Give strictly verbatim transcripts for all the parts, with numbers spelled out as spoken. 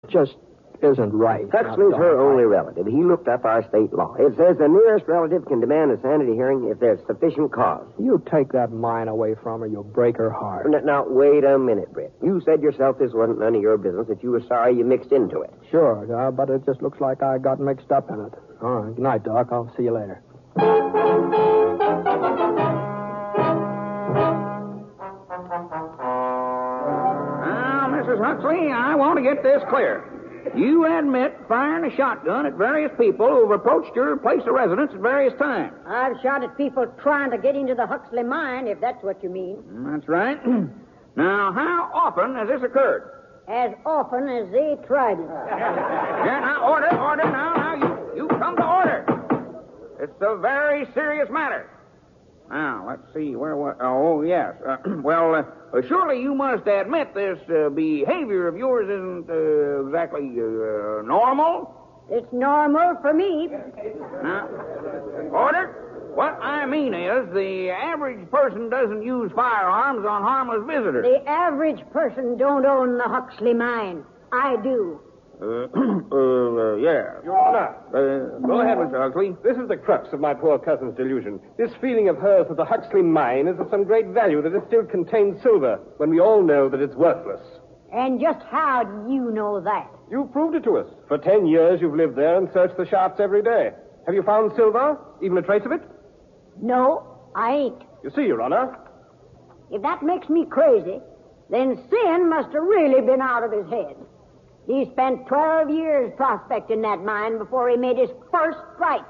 just isn't right. Huxley's her only relative. He looked up our state law. It says the nearest relative can demand a sanity hearing if there's sufficient cause. You take that mine away from her, you'll break her heart. Now, now, wait a minute, Britt. You said yourself this wasn't none of your business, that you were sorry you mixed into it. Sure, uh, but it just looks like I got mixed up in it. All right, good night, Doc. I'll see you later. Now, Missus Huxley, I want to get this clear. You admit firing a shotgun at various people who've approached your place of residence at various times. I've shot at people trying to get into the Huxley mine, if that's what you mean. That's right. Now, how often has this occurred? As often as they tried it. Yeah, now, order, order, now, now, you, you come to order. It's a very serious matter. Now, let's see, where was... Oh, yes. Uh, well, uh, surely you must admit this uh, behavior of yours isn't uh, exactly uh, normal? It's normal for me. Now, order. What I mean is the average person doesn't use firearms on harmless visitors. The average person don't own the Huxley mine. I do. Uh, uh, yeah. Your Honor. Uh, go ahead, Mister Huxley. This is the crux of my poor cousin's delusion. This feeling of hers that the Huxley mine is of some great value, that it still contains silver, when we all know that it's worthless. And just how do you know that? You proved it to us. For ten years you've lived there and searched the shafts every day. Have you found silver? Even a trace of it? No, I ain't. You see, Your Honor. If that makes me crazy, then Sin must have really been out of his head. He spent twelve years prospecting that mine before he made his first strike.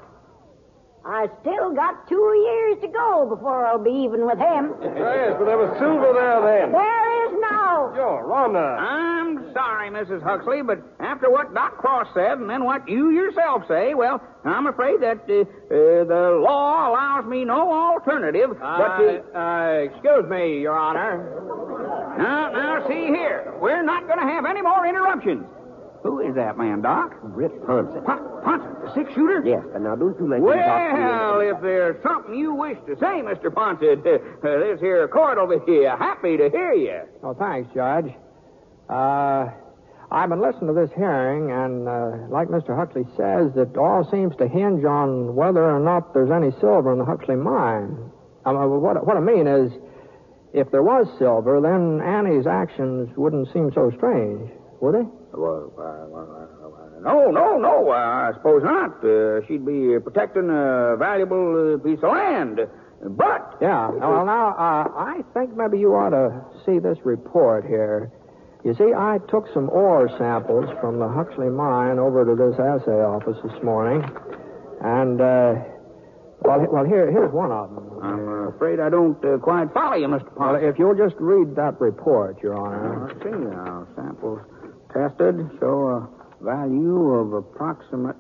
I still got two years to go before I'll be even with him. Yes, but there was silver there then. There is now. Your Honor. I'm sorry, Missus Huxley, but after what Doc Cross said and then what you yourself say, well, I'm afraid that uh, uh, the law allows me no alternative Uh, but to... uh, excuse me, Your Honor. Now, now, see here. We're not going to have any more interruptions. Who is that man, Doc? Britt Ponson. Pon- Ponson, the six-shooter? Yes, but now don't you let him talk to you. Well, if there's something you wish to say, Mister Ponson, uh, this here court will be uh, happy to hear you. Oh, thanks, Judge. Uh, I've been listening to this hearing, and uh, like Mister Huxley says, it all seems to hinge on whether or not there's any silver in the Huxley mine. I mean, what, what I mean is, if there was silver, then Annie's actions wouldn't seem so strange, would they? Well, uh, uh, no, no, no, uh, I suppose not. Uh, she'd be protecting a valuable uh, piece of land. But... Yeah, well, now, uh, I think maybe you ought to see this report here. You see, I took some ore samples from the Huxley mine over to this assay office this morning, and, uh, well, well here, here's one of them. I'm afraid I don't uh, quite follow you, Mister Well, Ponson. if you'll just read that report, Your Honor. Let's see now. Samples tested show a value of approximate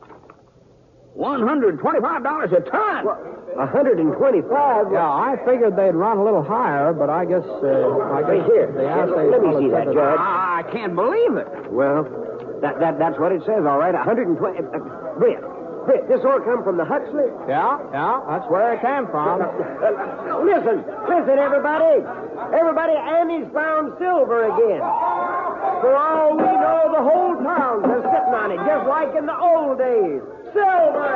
one hundred twenty-five dollars a ton. one hundred twenty-five? Yeah, I figured they'd run a little higher, but I guess, uh, I guess Here, the assay let me fellow see said that, Judge. I can't believe it. Well, that, that that's what it says, all right. one hundred twenty. Uh, Britt, Britt, this ore come from the Huxley? Yeah, yeah, that's where it came from. Uh, listen, listen, everybody. Everybody, Annie's found silver again. For all we know, the whole town's been sitting on it, just like in the old days. Silver!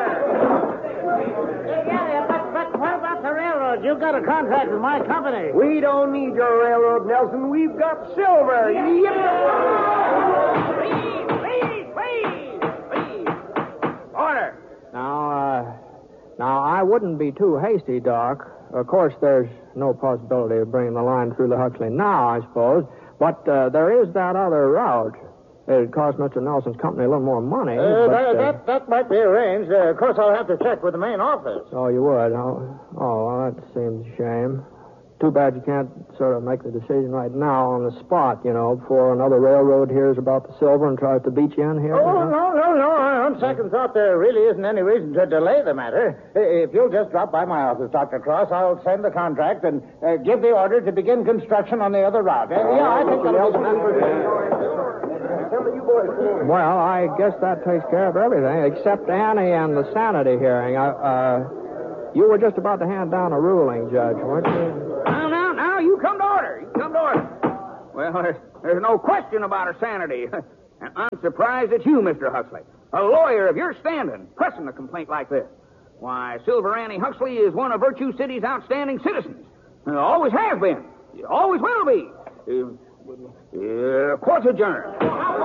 Yeah, but, but what about the railroad? You got a contract with my company. We don't need your railroad, Nelson. We've got silver. Yep. Please, please, please, please. Order. Now, uh, now, I wouldn't be too hasty, Doc. Of course, there's no possibility of bringing the line through the Huxley now, I suppose. But uh, there is that other route. It'd cost Mister Nelson's company a little more money. Uh, but, that, uh, that, that might be arranged. Uh, of course, I'll have to check with the main office. Oh, you would? Oh, oh, well, that seems a shame. Too bad you can't sort of make the decision right now on the spot, you know, before another railroad hears about the silver and tries to beat you in here. Oh, no, no, no. On second thought, there really isn't any reason to delay the matter. If you'll just drop by my office, Doctor Cross, I'll send the contract and uh, give the order to begin construction on the other route. Uh, yeah, I think that'll be... Well, I guess that takes care of everything, except Annie and the sanity hearing. I, uh, you were just about to hand down a ruling, Judge, weren't you? Now, now, now, you come to order. You come to order. Well, there's, there's no question about her sanity. And I'm surprised at you, Mister Huxley. A lawyer of your standing, pressing a complaint like this. Why, Silver Annie Huxley is one of Virtue City's outstanding citizens. Uh, always has been. Always will be. Uh, uh, court's adjourned.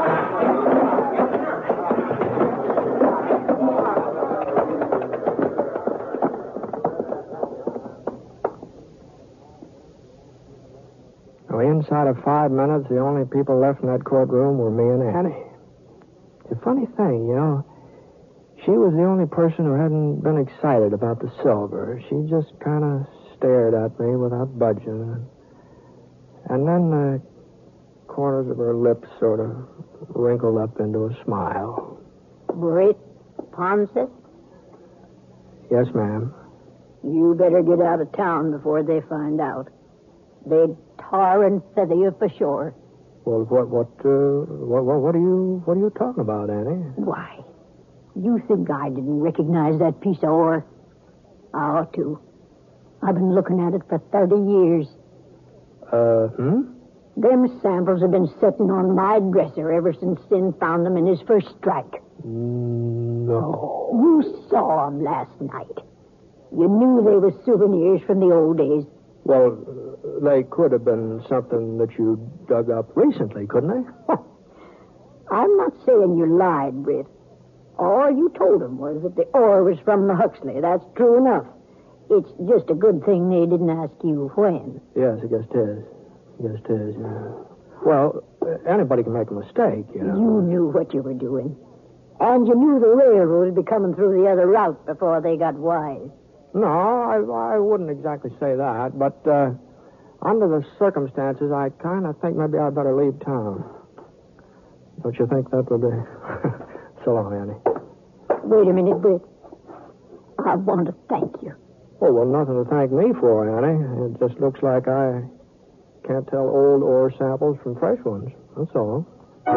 Well, inside of five minutes, the only people left in that courtroom were me and Annie. It's a funny thing, you know. She was the only person who hadn't been excited about the silver. She just kind of stared at me without budging. And then the corners of her lips sort of wrinkled up into a smile. Britt Ponce? Yes, ma'am. You better get out of town before they find out. They'd tar and feather you for sure. Well, what, what, uh, what, what, what are you, what are you talking about, Annie? Why? You think I didn't recognize that piece of ore? I ought to. I've been looking at it for thirty years. Uh, hmm? Them samples have been sitting on my dresser ever since Sin found them in his first strike. No. You saw them last night. You knew they were souvenirs from the old days. Well, uh, they could have been something that you dug up recently, couldn't they? I'm not saying you lied, Britt. All you told them was that the ore was from the Huxley. That's true enough. It's just a good thing they didn't ask you when. Yes, I guess it is. I guess it is, yeah. Well, anybody can make a mistake, you know. You knew what you were doing. And you knew the railroad would be coming through the other route before they got wise. No, I, I wouldn't exactly say that, but uh, under the circumstances, I kind of think maybe I'd better leave town. Don't you think that would be... So long, Annie. Wait a minute, Britt. I want to thank you. Oh, well, nothing to thank me for, Annie. It just looks like I can't tell old ore samples from fresh ones. That's all.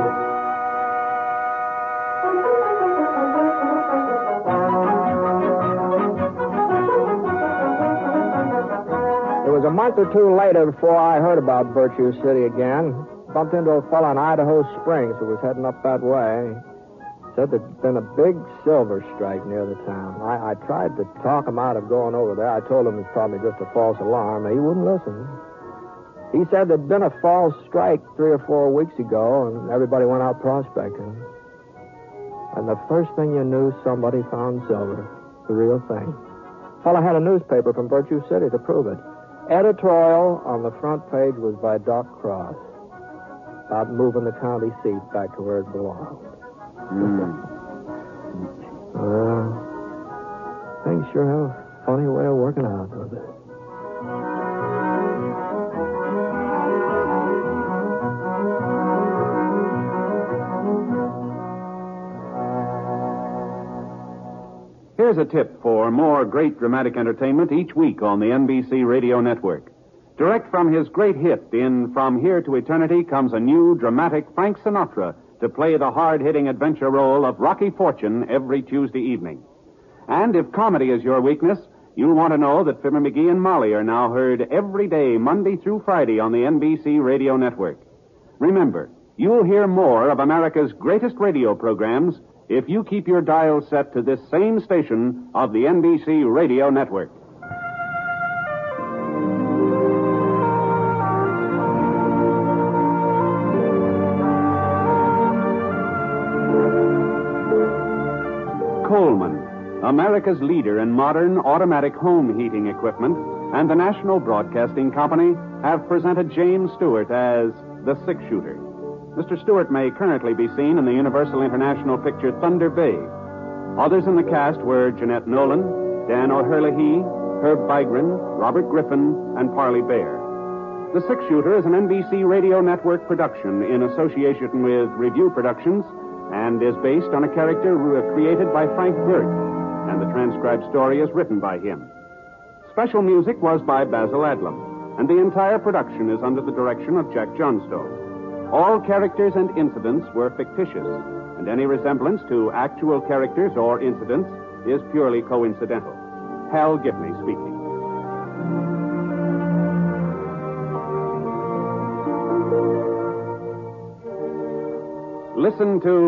It was a month or two later before I heard about Virtue City again. Bumped into a fellow in Idaho Springs who was heading up that way. Said there'd been a big silver strike near the town. I, I tried to talk him out of going over there. I told him it's probably just a false alarm. He wouldn't listen. He said there'd been a false strike three or four weeks ago, and everybody went out prospecting. And the first thing you knew, somebody found silver. The real thing. Fellow had a newspaper from Virtue City to prove it. Editorial on the front page was by Doc Cross about moving the county seat back to where it belonged. Mm. Well, things sure have a funny way of working out, don't they? Here's a tip for more great dramatic entertainment each week on the N B C Radio Network. Direct from his great hit in From Here to Eternity comes a new dramatic Frank Sinatra to play the hard-hitting adventure role of Rocky Fortune every Tuesday evening. And if comedy is your weakness, you'll want to know that Fibber McGee and Molly are now heard every day, Monday through Friday, on the N B C Radio Network. Remember, you'll hear more of America's greatest radio programs if you keep your dial set to this same station of the N B C Radio Network. Coleman, America's leader in modern automatic home heating equipment, and the National Broadcasting Company have presented James Stewart as the six-shooter. Mister Stewart may currently be seen in the Universal International picture Thunder Bay. Others in the cast were Jeanette Nolan, Dan O'Herlihy, Herb Vigran, Robert Griffin, and Parley Bear. The Six-Shooter is an N B C Radio Network production in association with Review Productions and is based on a character created by Frank Burt, and the transcribed story is written by him. Special music was by Basil Adlam, and the entire production is under the direction of Jack Johnstone. All characters and incidents were fictitious, and any resemblance to actual characters or incidents is purely coincidental. Hal Gibney speaking. Listen to